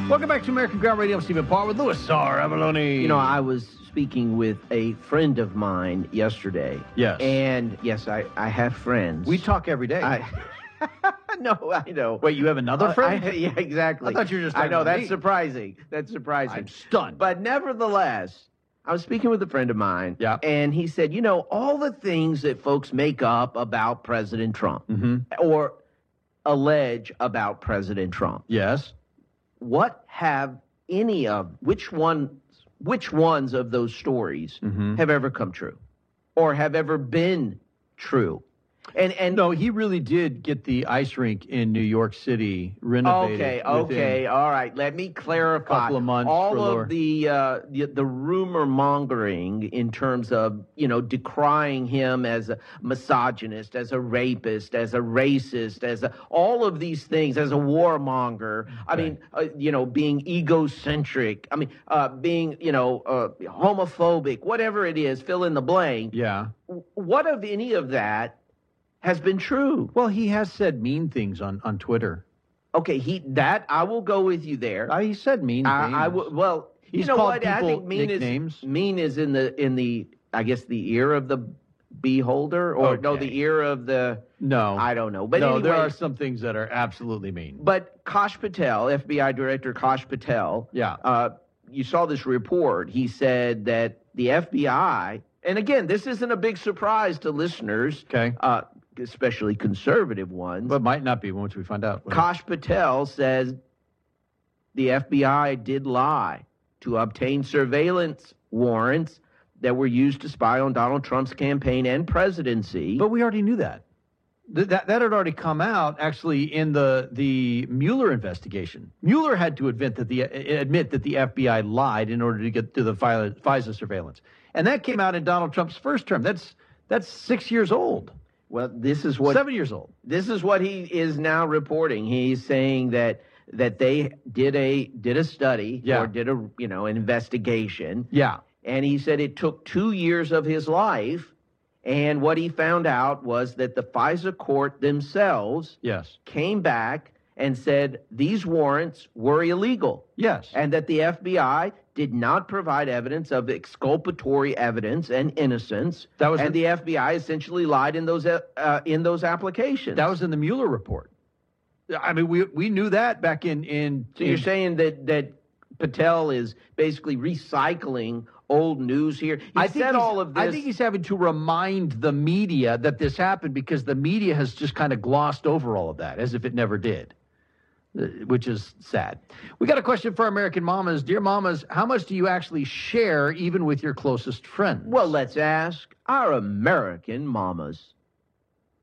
Welcome back to American Ground Radio. I'm Stephen Parr with Louis Sarr Avalone. You know, I was speaking with a friend of mine yesterday. Yes. And, yes, I have friends. We talk every day. No, I know. Wait, you have another friend? Yeah, exactly. I thought you were just I know, talking that's to me. surprising. That's surprising. I'm stunned. But nevertheless, I was speaking with a friend of mine. Yeah. And he said, you know, all the things that folks make up about President Trump or allege about President Trump. Yes. What have which ones of those stories have ever come true or have ever been true? And No, he really did get the ice rink in New York City renovated. Okay, all right. Let me clarify. Couple of months all for of Laura. the rumor mongering in terms of decrying him as a misogynist, as a rapist, as a racist, all of these things, as a warmonger. I mean, being egocentric. I mean, being homophobic. Whatever it is, fill in the blank. Yeah. What of any of that has been true? Well, he has said mean things on Twitter. Okay, I will go with you there. He said mean things. Well, He's you know called what? I people think nicknames. Mean is in the I guess the ear of the beholder, or no, Okay. the ear of the. No. I don't know, but no, anyway, there are some things that are absolutely mean. But Kash Patel, FBI Director Kash Patel, you saw this report. He said that the FBI, and again, this isn't a big surprise to listeners, Okay. Especially conservative ones. But might not be once we find out. Kash Patel says the FBI did lie to obtain surveillance warrants that were used to spy on Donald Trump's campaign and presidency. But we already knew that. That had already come out, actually, in the Mueller investigation. Mueller had to admit that the FBI lied in order to get to the FISA surveillance. And that came out in Donald Trump's first term. That's 6 years old. Well, this is what 7 years old. This is what he is now reporting. He's saying that they did a study or did an investigation. Yeah. And he said it took 2 years of his life. And what he found out was that the FISA court themselves came back and said these warrants were illegal. Yes. And that the FBI did not provide evidence of exculpatory evidence and innocence. The FBI essentially lied in those applications. That was in the Mueller report. I mean, we knew that back in. So you're saying that Patel is basically recycling old news here? He said all of this. I think he's having to remind the media that this happened because the media has just kind of glossed over all of that as if it never did, which is sad. We got a question for American mamas. Dear mamas, how much do you actually share even with your closest friends? Well, let's ask our American mamas.